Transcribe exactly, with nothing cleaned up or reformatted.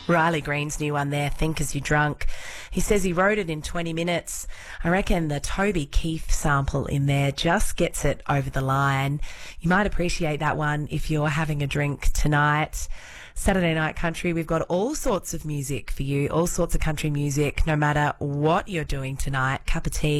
Riley Green's new one there, Think As You Drunk. He says he wrote it in twenty minutes. I reckon the Toby Keith sample in there just gets it over the line. You might appreciate that one if you're having a drink tonight. Saturday Night Country, we've got all sorts of music for you, all sorts of country music, no matter what you're doing tonight. Cup of tea.